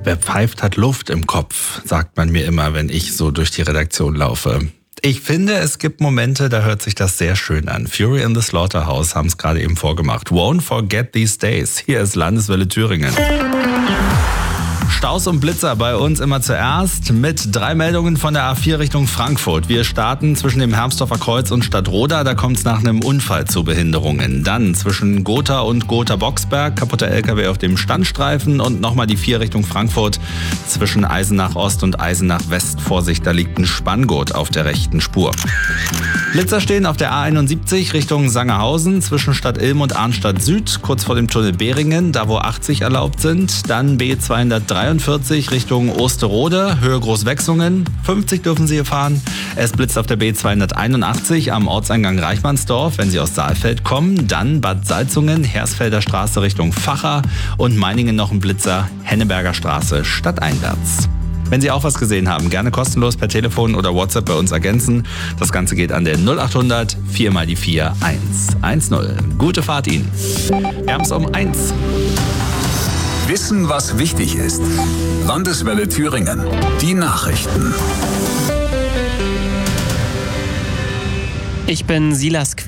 Wer pfeift, hat Luft im Kopf, sagt man mir immer, wenn ich so durch die Redaktion laufe. Ich finde, es gibt Momente, da hört sich das sehr schön an. Fury in the Slaughterhouse haben es gerade eben vorgemacht. Won't forget these days. Hier ist Landeswelle Thüringen. Staus und Blitzer bei uns immer zuerst mit 3 Meldungen von der A4 Richtung Frankfurt. Wir starten zwischen dem Hermsdorfer Kreuz und Stadtroda, da kommt es nach einem Unfall zu Behinderungen. Dann zwischen Gotha und Gotha-Boxberg, kaputter LKW auf dem Standstreifen und nochmal die 4 Richtung Frankfurt zwischen Eisenach Ost und Eisenach West. Vorsicht, da liegt ein Spanngurt auf der rechten Spur. Blitzer stehen auf der A71 Richtung Sangerhausen zwischen Stadt Ilm und Arnstadt Süd, kurz vor dem Tunnel Behringen, da wo 80 erlaubt sind. Dann B243 Richtung Osterode, Höhe Großwechslungen, 50 dürfen Sie hier fahren. Es blitzt auf der B281 am Ortseingang Reichmannsdorf, wenn Sie aus Saalfeld kommen. Dann Bad Salzungen, Hersfelder Straße Richtung Vacha und Meiningen noch ein Blitzer, Henneberger Straße stadteinwärts. Wenn Sie auch was gesehen haben, gerne kostenlos per Telefon oder WhatsApp bei uns ergänzen. Das Ganze geht an der 0800 4 mal die 4 110. Gute Fahrt Ihnen. Wir haben es um 1. Wissen, was wichtig ist. Landeswelle Thüringen. Die Nachrichten. Ich bin Silas